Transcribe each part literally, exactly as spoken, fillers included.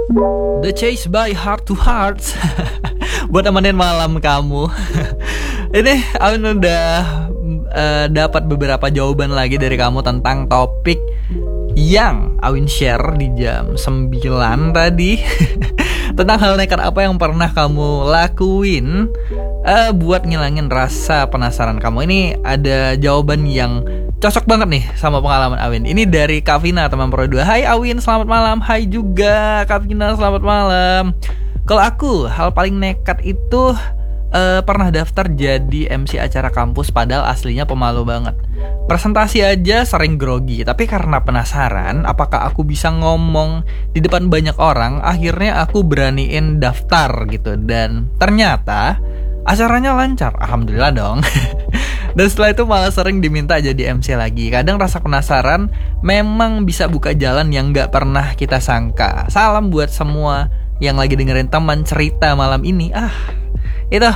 The Chase by Heart to Hearts. Buat temenin malam kamu. Ini Awin udah uh, dapat beberapa jawaban lagi dari kamu tentang topik yang Awin share di jam sembilan tadi. Tentang hal nekat apa yang pernah kamu lakuin uh, buat ngilangin rasa penasaran kamu. Ini ada jawaban yang cocok banget nih sama pengalaman Awin. Ini dari Kavina, teman Pro dua. Hai Awin, selamat malam. Hai juga Kavina, selamat malam. Kalau aku, hal paling nekat itu uh, pernah daftar jadi M C acara kampus, padahal aslinya pemalu banget. Presentasi aja sering grogi, tapi karena penasaran apakah aku bisa ngomong di depan banyak orang, akhirnya aku beraniin daftar gitu. Dan ternyata acaranya lancar, alhamdulillah dong. Dan setelah itu malah sering diminta jadi M C lagi. Kadang rasa penasaran memang bisa buka jalan yang gak pernah kita sangka. Salam buat semua yang lagi dengerin teman cerita malam ini. Ah, itu.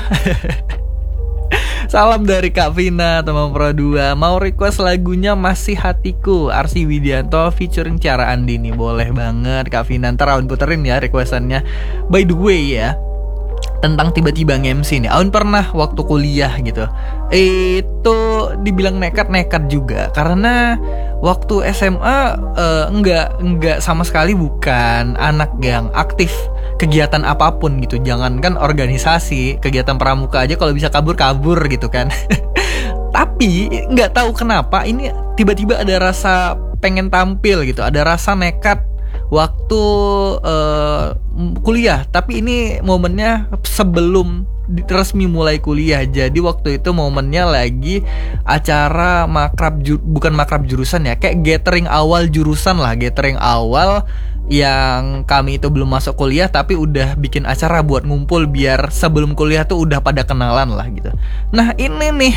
Salam dari Kak Vina, teman Pro dua. Mau request lagunya Masih Hatiku, Arsy Widianto featuring Ciara Andini. Boleh banget Kak Vina, ntar Awin puterin ya requestannya. By the way ya, tentang tiba-tiba nge-M C nih, Awin pernah waktu kuliah gitu. Itu dibilang nekat-nekat juga, karena waktu S M A uh, enggak enggak sama sekali bukan anak yang aktif kegiatan apapun gitu. Jangankan organisasi, kegiatan pramuka aja kalau bisa kabur-kabur gitu kan. Tapi nggak tahu kenapa ini tiba-tiba ada rasa pengen tampil gitu, ada rasa nekat waktu uh, kuliah. Tapi ini momennya sebelum resmi mulai kuliah. Jadi waktu itu momennya lagi acara makrab ju- bukan makrab jurusan ya, kayak gathering awal jurusan lah, gathering awal yang kami itu belum masuk kuliah tapi udah bikin acara buat ngumpul biar sebelum kuliah tuh udah pada kenalan lah gitu. Nah ini nih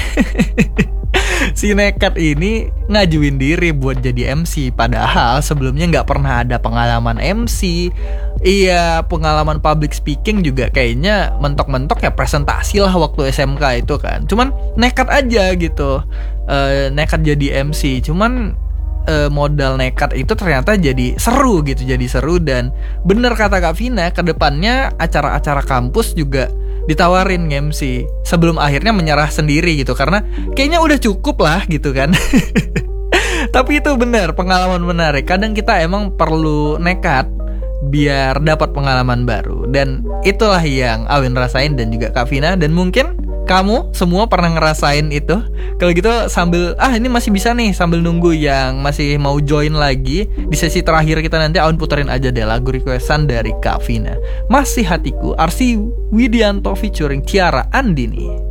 si nekat ini ngajuin diri buat jadi M C, padahal sebelumnya nggak pernah ada pengalaman M C. Iya, pengalaman public speaking juga kayaknya mentok-mentok ya presentasi lah waktu S M K itu kan. Cuman nekat aja gitu, e, nekat jadi M C. Cuman e, modal nekat itu ternyata jadi seru gitu, jadi seru. Dan bener kata Kak Vina, kedepannya acara-acara kampus juga ditawarin nge-M C sebelum akhirnya menyerah sendiri gitu, karena kayaknya udah cukup lah gitu kan. Tapi itu bener, pengalaman menarik. Kadang kita emang perlu nekat biar dapat pengalaman baru. Dan itulah yang Awin rasain dan juga Kak Vina. Dan mungkin kamu semua pernah ngerasain itu. Kalau gitu sambil, ah ini masih bisa nih, sambil nunggu yang masih mau join lagi di sesi terakhir kita nanti, Awin puterin aja deh lagu requestan dari Kak Vina, Masih Hatiku, Arsy Widianto featuring Ciara Andini.